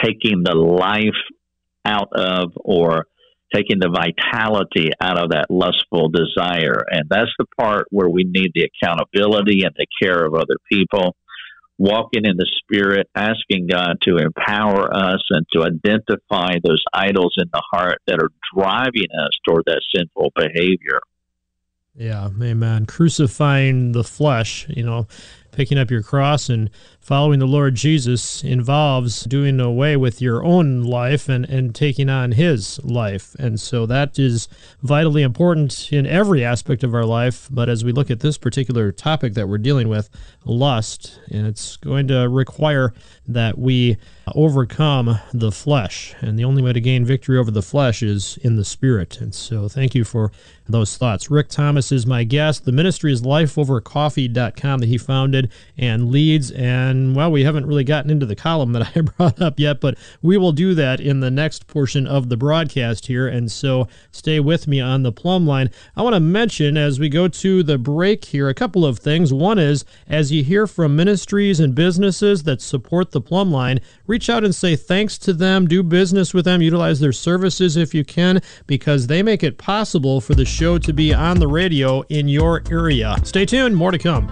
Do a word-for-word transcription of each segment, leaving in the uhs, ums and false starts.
taking the life out of or taking the vitality out of that lustful desire. And that's the part where we need the accountability and the care of other people, walking in the Spirit, asking God to empower us and to identify those idols in the heart that are driving us toward that sinful behavior. Yeah, amen. Crucifying the flesh, you know, picking up your cross and following the Lord Jesus involves doing away with your own life and, and taking on his life. And so that is vitally important in every aspect of our life. But as we look at this particular topic that we're dealing with, lust, and it's going to require that we overcome the flesh. And the only way to gain victory over the flesh is in the Spirit. And so thank you for those thoughts. Rick Thomas is my guest. The ministry is life over coffee dot com that he founded and leads. And, well, we haven't really gotten into the column that I brought up yet, but we will do that in the next portion of the broadcast here. And so stay with me on the plumb line. I want to mention as we go to the break here a couple of things. One is, as you hear from ministries and businesses that support the plumb line, reach out and say thanks to them, do business with them, utilize their services if you can, because they make it possible for the show to be on the radio in your area. Stay tuned, more to come.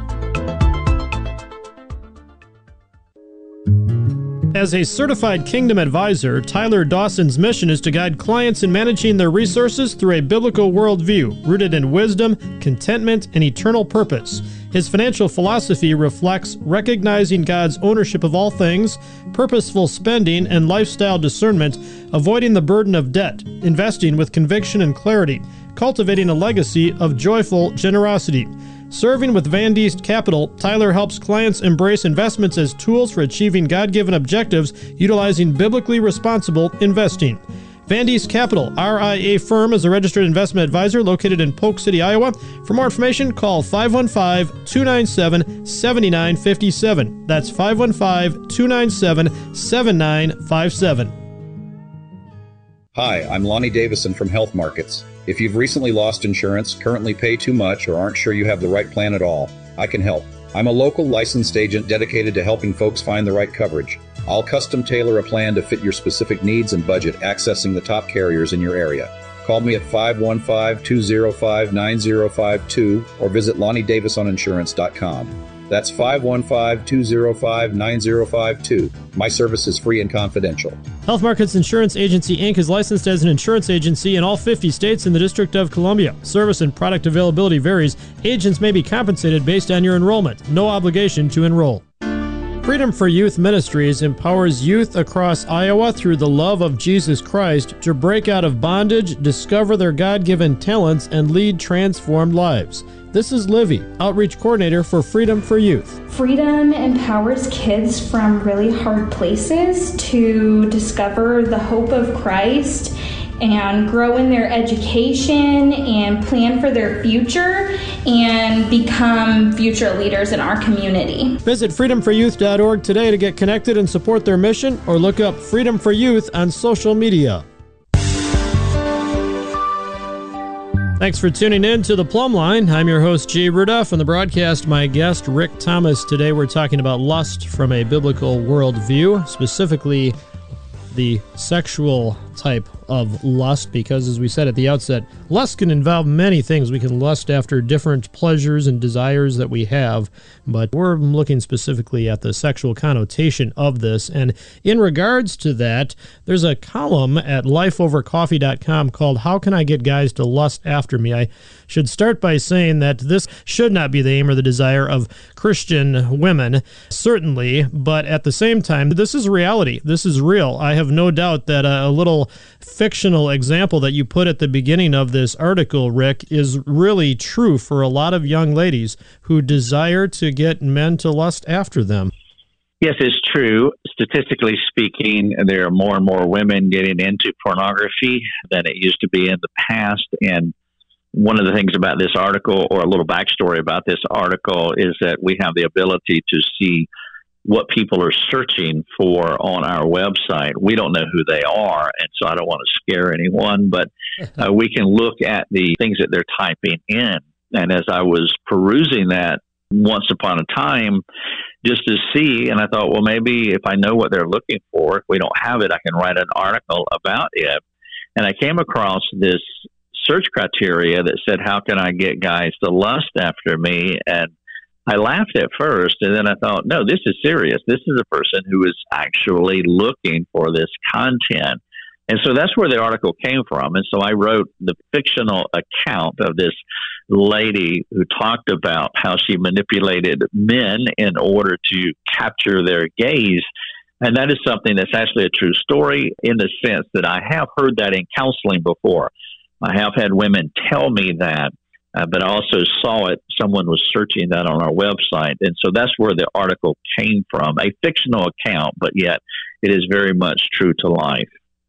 As a certified Kingdom advisor, Tyler Dawson's mission is to guide clients in managing their resources through a biblical worldview rooted in wisdom, contentment, and eternal purpose. His financial philosophy reflects recognizing God's ownership of all things, purposeful spending, and lifestyle discernment, avoiding the burden of debt, investing with conviction and clarity, cultivating a legacy of joyful generosity. Serving with Van Diest Capital, Tyler helps clients embrace investments as tools for achieving God-given objectives utilizing biblically responsible investing. Van Diest Capital, R I A firm, is a registered investment advisor located in Polk City, Iowa. For more information, call five one five, two nine seven, seven nine five seven. That's five one five, two nine seven, seven nine five seven. Hi, I'm Lonnie Davison from Health Markets. If you've recently lost insurance, currently pay too much, or aren't sure you have the right plan at all, I can help. I'm a local licensed agent dedicated to helping folks find the right coverage. I'll custom tailor a plan to fit your specific needs and budget, accessing the top carriers in your area. Call me at five one five, two zero five, nine zero five two or visit Lonnie Davison Insurance dot com. That's five one five, two zero five, nine zero five two. My service is free and confidential. Health Markets Insurance Agency, Incorporated is licensed as an insurance agency in all fifty states and the District of Columbia. Service and product availability varies. Agents may be compensated based on your enrollment. No obligation to enroll. Freedom for Youth Ministries empowers youth across Iowa through the love of Jesus Christ to break out of bondage, discover their God-given talents, and lead transformed lives. This is Livy, Outreach Coordinator for Freedom for Youth. Freedom empowers kids from really hard places to discover the hope of Christ and grow in their education and plan for their future and become future leaders in our community. Visit freedom for youth dot org today to get connected and support their mission, or look up Freedom for Youth on social media. Thanks for tuning in to The Plumb Line. I'm your host, Jay Rudolph, and the broadcast, my guest, Rick Thomas. Today we're talking about lust from a biblical worldview, specifically the sexual type of lust, because as we said at the outset, lust can involve many things. We can lust after different pleasures and desires that we have, but we're looking specifically at the sexual connotation of this. And in regards to that, there's a column at life over coffee dot com called How Can I Get Guys to Lust After Me? I should start by saying that this should not be the aim or the desire of Christian women, certainly, but at the same time, this is reality. This is real. I have no doubt that a little fictional example that you put at the beginning of this article, Rick, is really true for a lot of young ladies who desire to get men to lust after them. Yes, it's true. Statistically speaking, there are more and more women getting into pornography than it used to be in the past. And one of the things about this article, or a little backstory about this article, is that we have the ability to see what people are searching for on our website. We don't know who they are, and so I don't want to scare anyone, but uh, we can look at the things that they're typing in. And as I was perusing that once upon a time, just to see. And I thought, well, maybe if I know what they're looking for, if we don't have it, I can write an article about it. And I came across this search criteria that said, how can I get guys to lust after me? And I laughed at first, and then I thought, no, this is serious. This is a person who is actually looking for this content. And so that's where the article came from. And so I wrote the fictional account of this lady who talked about how she manipulated men in order to capture their gaze. And that is something that's actually a true story, in the sense that I have heard that in counseling before. I have had women tell me that, uh, but I also saw it. Someone was searching that on our website. And so that's where the article came from, a fictional account, but yet it is very much true to life.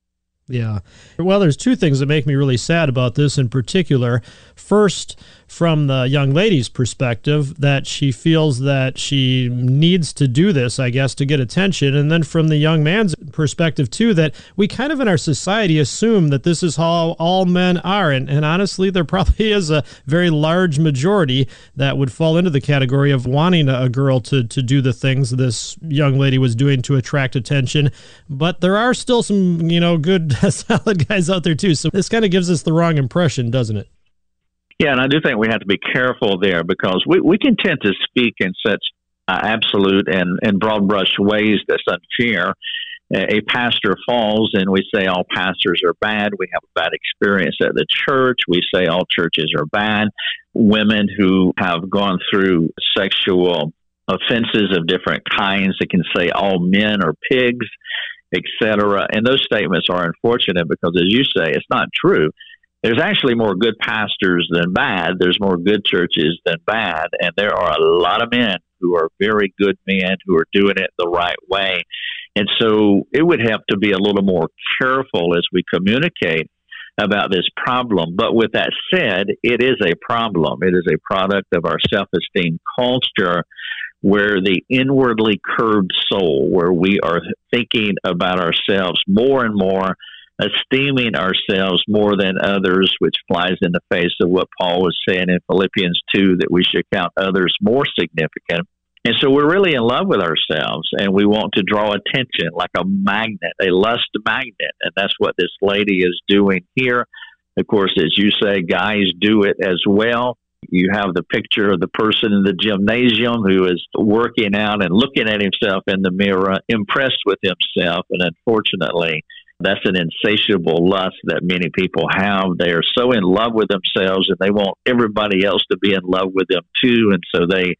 Yeah. Well, there's two things that make me really sad about this in particular. First, from the young lady's perspective, that she feels that she needs to do this, I guess, to get attention. And then from the young man's perspective, too, that we kind of in our society assume that this is how all men are. And, and honestly, there probably is a very large majority that would fall into the category of wanting a girl to, to do the things this young lady was doing to attract attention. But there are still some, you know, good, solid guys out there, too. So this kind of gives us the wrong impression, doesn't it? Yeah, and I do think we have to be careful there, because we, we can tend to speak in such uh, absolute and, and broad brush ways that's unfair. A, a pastor falls and we say all pastors are bad. We have a bad experience at the church. We say all churches are bad. Women who have gone through sexual offenses of different kinds, they can say all men are pigs, et cetera. And those statements are unfortunate because, as you say, it's not true. There's actually more good pastors than bad. There's more good churches than bad. And there are a lot of men who are very good men who are doing it the right way. And so it would have to be a little more careful as we communicate about this problem. But with that said, it is a problem. It is a product of our self-esteem culture, where the inwardly curved soul, where we are thinking about ourselves more and more, esteeming ourselves more than others, which flies in the face of what Paul was saying in Philippians two, that we should count others more significant. And so we're really in love with ourselves, and we want to draw attention like a magnet, a lust magnet. And that's what this lady is doing here. Of course, as you say, guys do it as well. You have the picture of the person in the gymnasium who is working out and looking at himself in the mirror, impressed with himself. And unfortunately, that's an insatiable lust that many people have. They are so in love with themselves, and they want everybody else to be in love with them too. And so they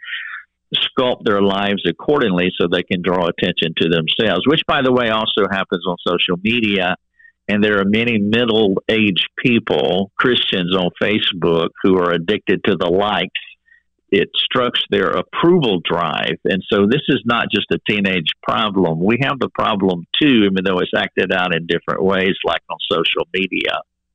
sculpt their lives accordingly so they can draw attention to themselves, which, by the way, also happens on social media. And there are many middle-aged people, Christians on Facebook, who are addicted to the likes. It strikes their approval drive. And so this is not just a teenage problem. We have the problem too, even though it's acted out in different ways, like on social media.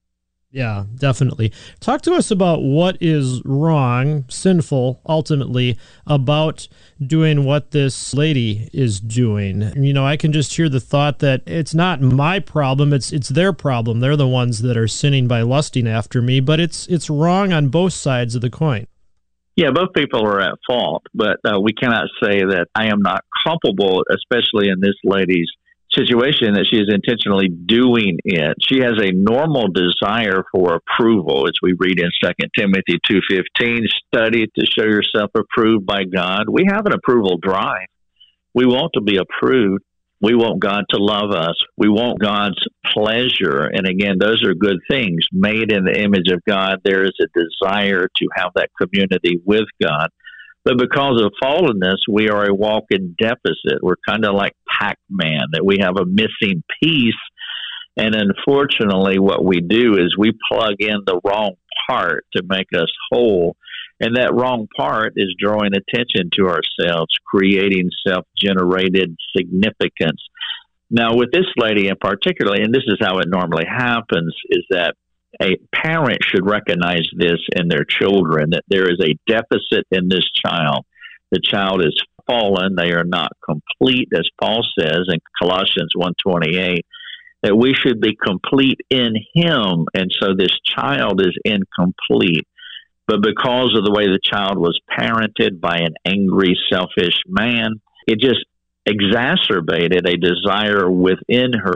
Yeah, definitely. Talk to us about what is wrong, sinful, ultimately, about doing what this lady is doing. You know, I can just hear the thought that it's not my problem, it's it's their problem. They're the ones that are sinning by lusting after me, but it's it's wrong on both sides of the coin. Yeah, both people are at fault, but uh, we cannot say that I am not culpable, especially in this lady's situation, that she is intentionally doing it. She has a normal desire for approval, as we read in Second Timothy two fifteen, study to show yourself approved by God. We have an approval drive. We want to be approved. We want God to love us. We want God's pleasure. And again, those are good things. Made in the image of God, there is a desire to have that community with God. But because of fallenness, we are a walking deficit. We're kind of like Pac-Man, that we have a missing piece. And unfortunately, what we do is we plug in the wrong part to make us whole. And that wrong part is drawing attention to ourselves, creating self-generated significance. Now, with this lady in particular, and this is how it normally happens, is that a parent should recognize this in their children, that there is a deficit in this child. The child is fallen. They are not complete, as Paul says in Colossians one twenty-eight, that we should be complete in him. And so this child is incomplete. But because of the way the child was parented by an angry, selfish man, it just exacerbated a desire within her